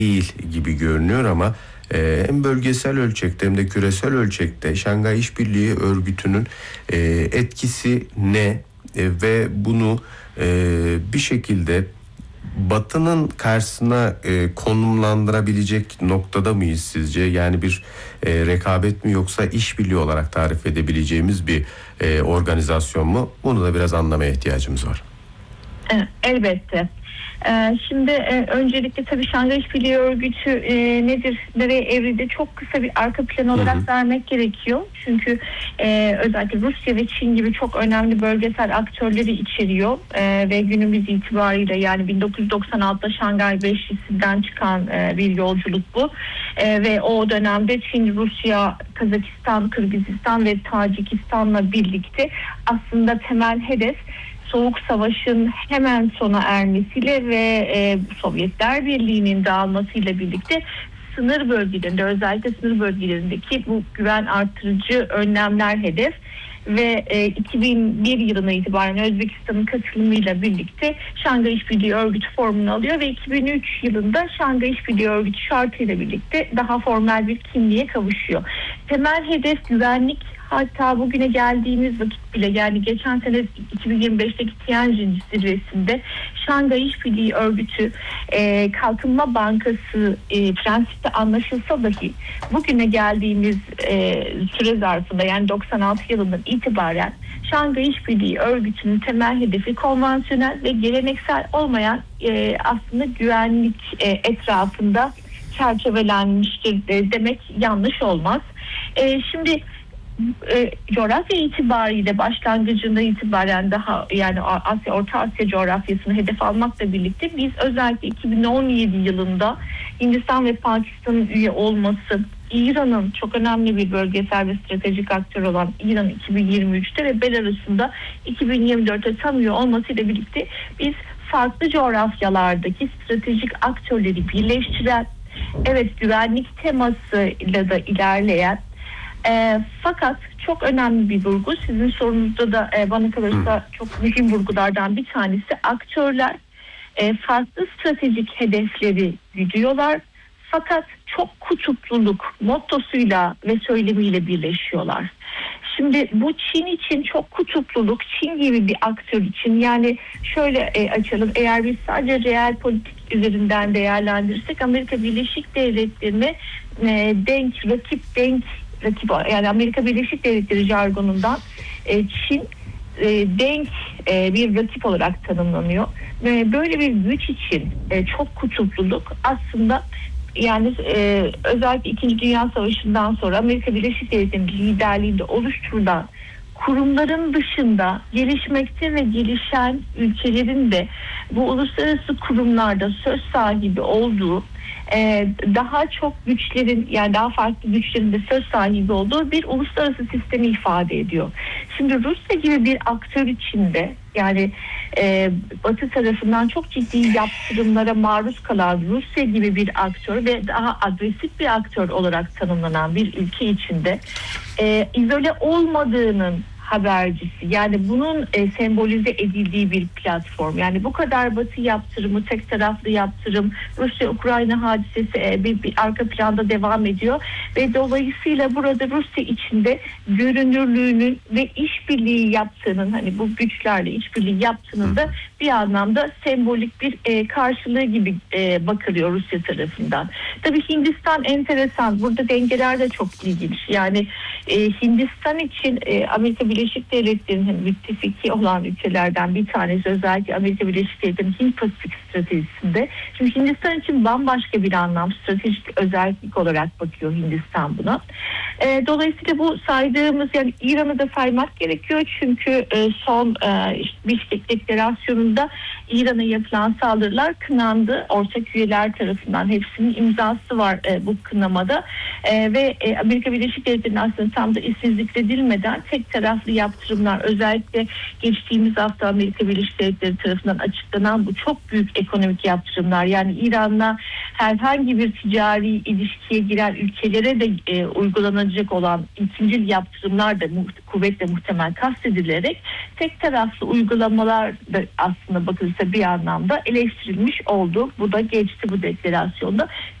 değil gibi görünüyor ama hem bölgesel ölçekte hem de küresel ölçekte Şanghay İşbirliği Örgütü'nün etkisi ne ve bunu bir şekilde Batı'nın karşısına konumlandırabilecek noktada mıyız sizce? Yani bir rekabet mi yoksa işbirliği olarak tarif edebileceğimiz bir organizasyon mu? Bunu da biraz anlamaya ihtiyacımız var. Elbette. Şimdi öncelikle tabii Şanghay İşbirliği Örgütü nedir, nereye evrildi çok kısa bir arka plan olarak vermek gerekiyor. Çünkü özellikle Rusya ve Çin gibi çok önemli bölgesel aktörleri içeriyor ve günümüz itibariyle yani 1996'da Şanghay Beşlisi'nden çıkan bir yolculuk bu. Ve o dönemde Çin, Rusya, Kazakistan, Kırgızistan ve Tacikistan'la birlikte aslında temel hedef Soğuk Savaş'ın hemen sona ermesiyle ve Sovyetler Birliği'nin dağılmasıyla birlikte sınır bölgelerinde, özellikle sınır bölgelerindeki bu güven artırıcı önlemler hedef ve 2001 yılına itibaren Özbekistan'ın katılımıyla birlikte Şanghay İşbirliği Örgütü formunu alıyor ve 2003 yılında Şanghay İşbirliği Örgütü şartıyla birlikte daha formel bir kimliğe kavuşuyor. Temel hedef güvenlik. Hatta bugüne geldiğimiz vakit bile yani geçen sene 2025'teki Tianjin zirvesinde Şanghay İşbirliği Örgütü Kalkınma Bankası prensipte anlaşılsa dahi bugüne geldiğimiz süre zarfında yani 96 yılından itibaren Şanghay İşbirliği Örgütü'nün temel hedefi konvansiyonel ve geleneksel olmayan aslında güvenlik etrafında çerçevelenmiştir demek yanlış olmaz. Şimdi coğrafya itibariyle başlangıcında itibaren daha yani Asya, Orta Asya coğrafyasını hedef almakla birlikte biz özellikle 2017 yılında Hindistan ve Pakistan'ın üye olması, İran'ın çok önemli bir bölgesel ve stratejik aktör olan İran 2023'te ve Belarus'un da 2024'te tam üye olmasıyla birlikte biz farklı coğrafyalardaki stratejik aktörleri birleştiren, evet güvenlik temasıyla da ilerleyen fakat çok önemli bir vurgu, sizin sorunuzda da bana kalırsa çok mühim vurgulardan bir tanesi, aktörler farklı stratejik hedefleri güdüyorlar fakat çok kutupluluk mottosuyla ve söylemiyle birleşiyorlar. Şimdi bu Çin için çok kutupluluk, Çin gibi bir aktör için yani şöyle açalım, eğer biz sadece reel politik üzerinden değerlendirirsek Amerika Birleşik Devletleri'ne rakip yani Amerika Birleşik Devletleri jargonundan Çin denk bir rakip olarak tanımlanıyor. Böyle bir güç için çok kutupluluk aslında yani özellikle 2. Dünya Savaşı'ndan sonra Amerika Birleşik Devletleri'nin liderliğinde oluşturulan kurumların dışında gelişmekte ve gelişen ülkelerin de bu uluslararası kurumlarda söz sahibi olduğu daha çok güçlerin yani daha farklı güçlerin de söz sahibi olduğu bir uluslararası sistemi ifade ediyor. Şimdi Rusya gibi bir aktör içinde yani Batı tarafından çok ciddi yaptırımlara maruz kalan Rusya gibi bir aktör ve daha agresif bir aktör olarak tanımlanan bir ülke içinde izole olmadığının habercisi yani bunun sembolize edildiği bir platform. Yani bu kadar Batı yaptırımı, tek taraflı yaptırım, Rusya-Ukrayna hadisesi bir arka planda devam ediyor ve dolayısıyla burada Rusya içinde görünürlüğünün ve işbirliği yaptığının hani bu güçlerle işbirliği yaptığının da bir anlamda sembolik bir karşılığı gibi bakılıyor Rusya tarafından. Tabii Hindistan enteresan. Burada dengeler de çok ilginç. Yani Hindistan için Amerika Birleşik Devletleri'nin müttefiki olan ülkelerden bir tanesi özellikle Amerika Birleşik Devletleri'nin Hint-Pasifik stratejisinde. Şimdi Hindistan için bambaşka bir anlam, stratejik özellik olarak bakıyor Hindistan buna. Dolayısıyla bu saydığımız yani İran'ı da saymak gerekiyor çünkü son Bişkek Deklarasyonu'nda İran'a yapılan saldırılar kınandı. Ortak üyeler tarafından hepsinin imzası var bu kınamada ve Amerika Birleşik Devletleri'nin aslında tam da ismi zikredilmeden tek taraflı yaptırımlar özellikle geçtiğimiz hafta Amerika Birleşik Devletleri tarafından açıklanan bu çok büyük ekonomik yaptırımlar yani İran'la herhangi bir ticari ilişkiye giren ülkelere de uygulanacak olan ikincil yaptırımlar da kuvvetle muhtemel kastedilerek tek taraflı uygulamalar da aslında bakılırsa bir anlamda eleştirilmiş oldu. Bu da geçti bu deklarasyonda.